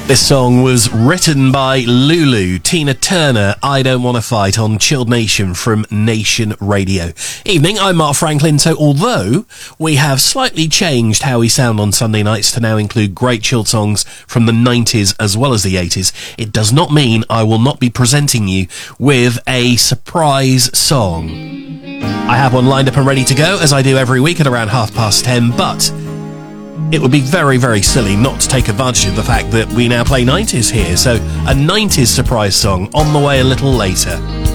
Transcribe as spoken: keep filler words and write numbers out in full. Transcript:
This song was written by Lulu, Tina Turner, I Don't Wanna Fight on Chilled Nation from Nation Radio. Evening, I'm Mark Franklin. So although we have slightly changed how we sound on Sunday nights to now include great chilled songs from the nineties as well as the eighties, it does not mean I will not be presenting you with a surprise song. I have one lined up and ready to go, as I do every week at around half past ten, but it would be very, very silly not to take advantage of the fact that we now play nineties here, so a nineties surprise song on the way a little later.